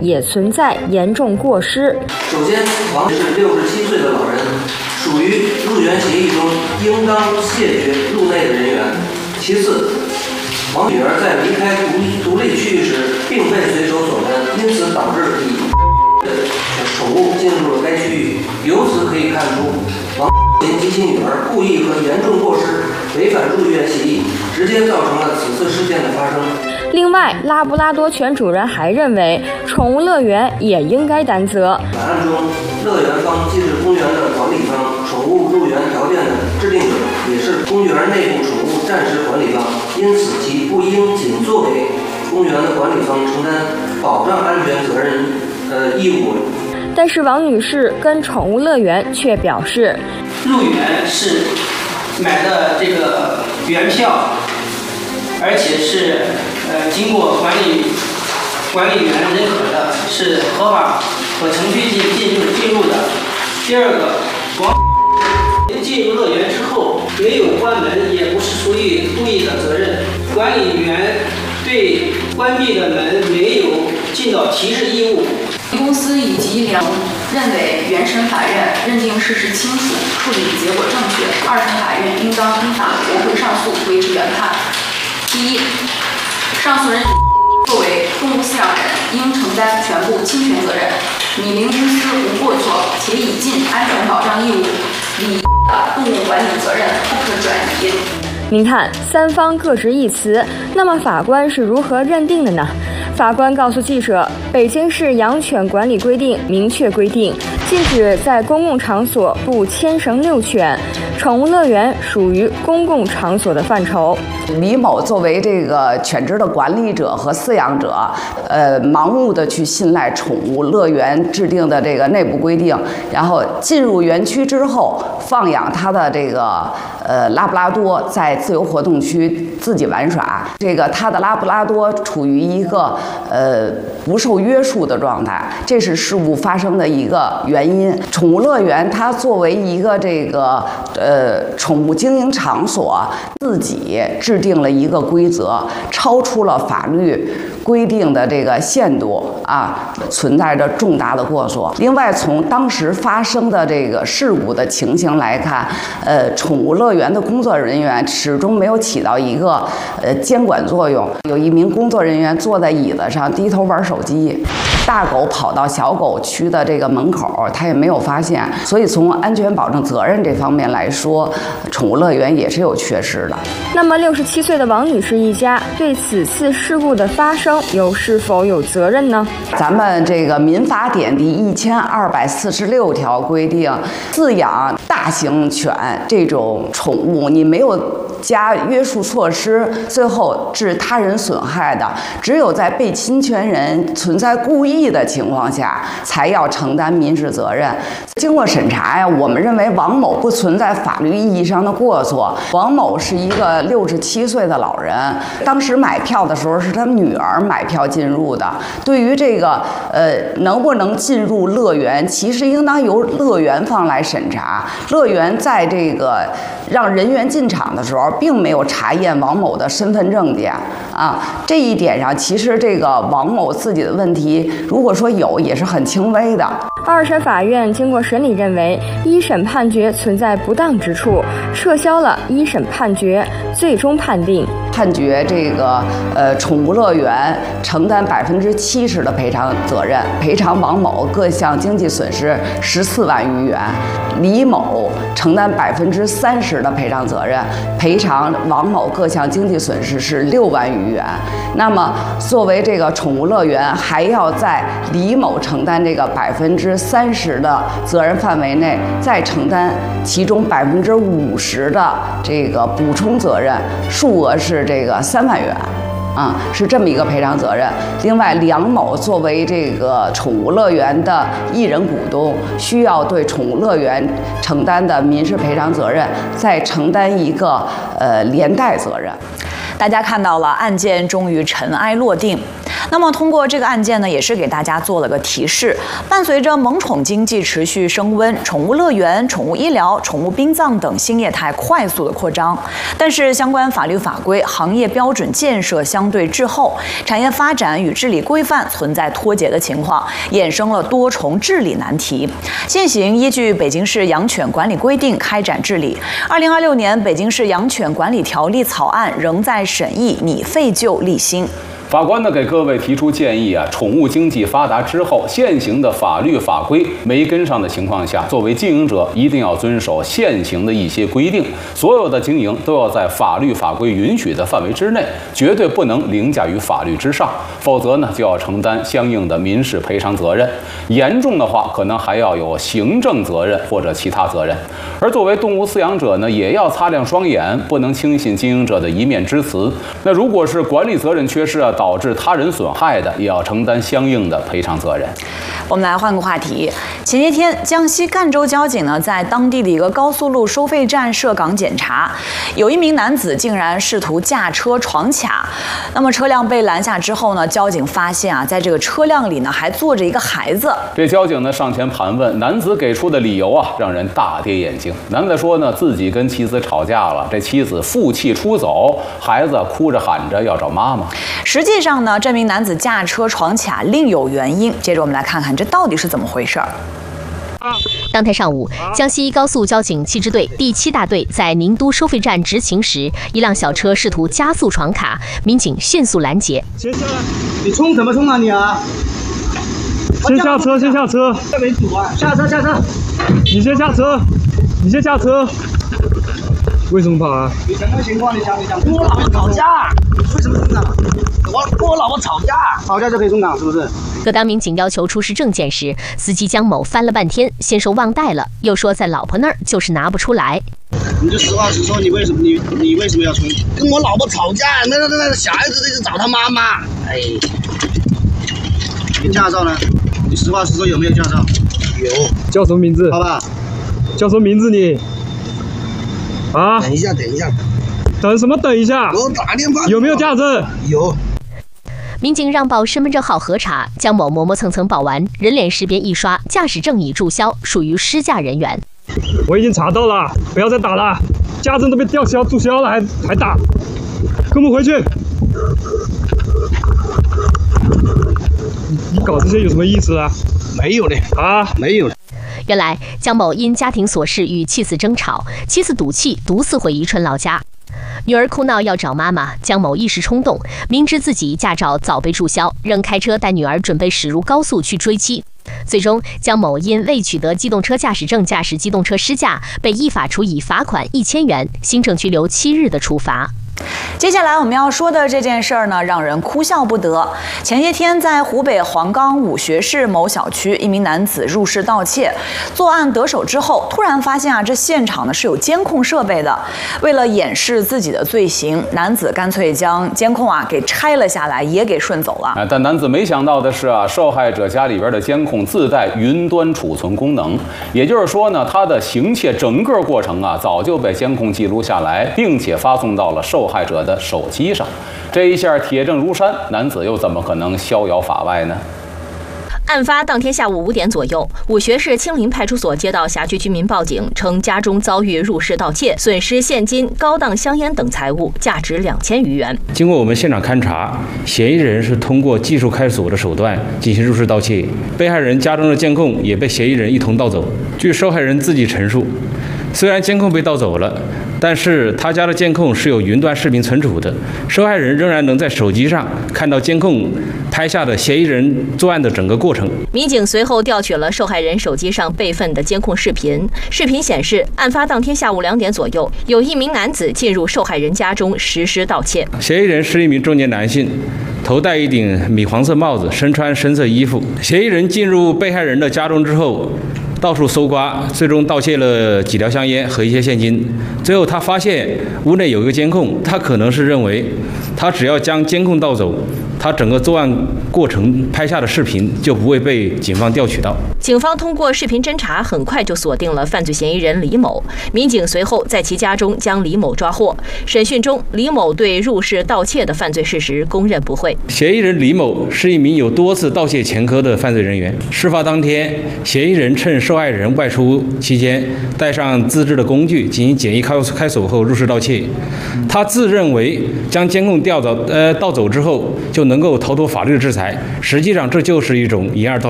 也存在严重过失。 首先，王是67岁的老人，属于入园协议中应当谢绝入内的人员。其次，王女儿在离开独立区域时并被随手所跟，因此导致以宠物进入了该区域。由此可以看出，王及其女儿故意和严重过失违反入园协议，直接造成了此次事件的发生。 另外，拉布拉多犬主人还认为，宠物乐园也应该担责。 本案中，乐园方既是公园的管理方，宠物入园条件的制定者，也是公园内部宠物暂时管理方，因此其不应仅作为公园的管理方承担保障安全责任义务。 但是王女士跟宠物乐园却表示， 入园是买的这个园票，而且是经过管理员认可的，是合法和程序进入的。第二个，进入乐园之后没有关门，也不是属于故意的责任。管理员对关闭的门没有尽到提示义务。 公司以及两认为原审法院认定事实清楚，处理结果正确，二审法院应当依法驳回上诉，维持原判。第一，上诉人作为动物饲养人，应承担全部侵权责任。你明公司无过错，且已尽安全保障义务，理的动物管理责任不可转移。 您看，三方各执一词，那么法官是如何认定的呢？法官告诉记者，北京市养犬管理规定明确规定，禁止在公共场所不牵绳遛犬，宠物乐园属于公共场所的范畴。 李某作为这个犬只的管理者和饲养者，盲目的去信赖宠物乐园制定的这个内部规定，然后进入园区之后放养他的这个拉布拉多在自由活动区自己玩耍，这个他的拉布拉多处于一个不受约束的状态，这是事故发生的一个原因。宠物乐园它作为一个这个宠物经营场所，自己制定了一个规则，超出了法律规定的这个限度啊，存在着重大的过错。另外，从当时发生的这个事故的情形来看，宠物乐园的工作人员始终没有起到一个监管作用。有一名工作人员坐在椅子上低头玩手机，大狗跑到小狗区的这个门口，他也没有发现。所以从安全保证责任这方面来说，宠物乐园也是有缺失的。 那么67岁的王女士一家对此次事故的发生是否有责任呢？ 咱们这个民法典第1246条规定，饲养大型犬这种宠物，你没有加约束措施，最后致他人损害的，只有在被侵权人存在故意的情况下，才要承担民事责任。经过审查呀，我们认为王某不存在法律意义上的过错。王某是一个67岁的老人，当时买票的时候是他女儿买票进入的。对于这个能不能进入乐园，其实应当由乐园方来审查。乐园在这个让人员进场的时候，并没有查验王某的身份证件啊。这一点上，其实这个王某自己的问题，如果说有，也是很轻微的。 二审法院经过审理认为，一审判决存在不当之处，撤销了一审判决，最终判定这个宠物乐园承担70%的赔偿责任，赔偿王某各项经济损失14万余元；李某承担30%的赔偿责任，赔偿王某各项经济损失是6万余元。那么，作为这个宠物乐园，还要在李某承担这个30%的责任范围内，再承担其中50%的这个补充责任，数额是这个3万元。是这么一个赔偿责任。另外，梁某作为这个宠物乐园的一人股东，需要对宠物乐园承担的民事赔偿责任再承担一个连带责任。 大家看到了，案件终于尘埃落定。 那么通过这个案件呢，也是给大家做了个提示。伴随着萌宠经济持续升温，宠物乐园、宠物医疗、宠物殡葬等新业态快速的扩张，但是相关法律法规、行业标准建设相对滞后，产业发展与治理规范存在脱节的情况，衍生了多重治理难题。现行依据《北京市养犬管理规定》开展治理。2026年《北京市养犬管理条例》草案仍在审议，拟废旧立新。 法官呢给各位提出建议啊，宠物经济发达之后，现行的法律法规没跟上的情况下，作为经营者一定要遵守现行的一些规定，所有的经营都要在法律法规允许的范围之内，绝对不能凌驾于法律之上，否则呢就要承担相应的民事赔偿责任，严重的话可能还要有行政责任或者其他责任。而作为动物饲养者呢，也要擦亮双眼，不能轻信经营者的一面之词。那如果是管理责任缺失啊，导致他人损害的，也要承担相应的赔偿责任。 我们来换个话题。前些天，江西赣州交警呢，在当地的一个高速路收费站设岗检查，有一名男子竟然试图驾车闯卡。那么车辆被拦下之后呢，交警发现啊，在这个车辆里呢，还坐着一个孩子。 这交警呢上前盘问，男子给出的理由啊，让人大跌眼镜。男子说呢，自己跟妻子吵架了，这妻子负气出走，孩子哭着喊着要找妈妈。 实际上呢，这名男子驾车闯卡另有原因。接着我们来看看这到底是怎么回事儿。 当天上午，江西高速交警7支队第7大队在宁都收费站执勤时，一辆小车试图加速闯卡，民警迅速拦截。 先下来，你冲怎么冲啊你啊？先下车，先下车。这没堵啊！下车，下车。你先下车，你先下车。为什么跑啊？你什么情况？你讲。跟我老婆吵架。为什么冲岗？我跟我老婆吵架。吵架就可以冲岗是不是？ 可当民警要求出示证件时，司机江某翻了半天，先说忘带了，又说在老婆那儿就是拿不出来。 你就实话实说，你为什么要冲？跟我老婆吵架，那小孩子一直找他妈妈。哎，你驾照呢？你实话实说有没有驾照？有。叫什么名字？好吧。叫什么名字你？啊？等一下。等什么？等一下。我打电话。有没有驾证？有。 民警让报身份证号核查，江某磨磨蹭蹭报完，人脸识别一刷，驾驶证已注销，属于失驾人员。 我已经查到了，不要再打了，驾证都被吊销注销了，还打，跟我们回去。你搞这些有什么意思啊？没有的啊，没有的。 原来江某因家庭琐事与妻子争吵，妻子赌气独自回宜春老家。女儿哭闹要找妈妈，江某一时冲动，明知自己驾照早被注销，仍开车带女儿准备驶入高速去追妻。最终，江某因未取得机动车驾驶证驾驶机动车失驾，被依法处以罚款1000元、行政拘留7日的处罚。 接下来我们要说的这件事儿呢，让人哭笑不得。前些天，在湖北黄冈武学市某小区，一名男子入室盗窃，作案得手之后，突然发现啊，这现场呢是有监控设备的。为了掩饰自己的罪行，男子干脆将监控给拆了下来，也给顺走了。 但男子没想到的是啊，受害者家里边的监控自带云端储存功能，也就是说呢，他的行窃整个过程啊，早就被监控记录下来，并且发送到了受害者的手机上。这一下铁证如山，男子又怎么可能逍遥法外呢？ 案发当天下午5点左右，武学市青林派出所接到辖区居民报警，称家中遭遇入室盗窃，损失现金、高档香烟等财物，价值2000余元。 经过我们现场勘查，嫌疑人是通过技术开锁的手段进行入室盗窃，被害人家中的监控也被嫌疑人一同盗走。据受害人自己陈述，虽然监控被盗走了，但是他家的监控是有云端视频存储的，受害人仍然能在手机上看到监控拍下的嫌疑人作案的整个过程。 民警随后调取了受害人手机上备份的监控视频，视频显示，案发当天下午2点左右，有一名男子进入受害人家中实施盗窃。 嫌疑人是一名中年男性，头戴一顶米黄色帽子，身穿深色衣服。嫌疑人进入被害人的家中之后，到处搜刮，最终盗窃了几条香烟和一些现金。最后他发现屋内有一个监控，他可能是认为他只要将监控盗走， 他整个作案过程拍下的视频就不会被警方调取到。 警方通过视频侦查，很快就锁定了犯罪嫌疑人李某。民警随后在其家中将李某抓获。审讯中，李某对入室盗窃的犯罪事实供认不讳。 嫌疑人李某是一名有多次盗窃前科的犯罪人员。事发当天，嫌疑人趁受害人外出期间，带上自制的工具进行简易开锁后入室盗窃。他自认为将监控盗走之后就能够逃脱法律的制裁，实际上这就是一种掩耳盗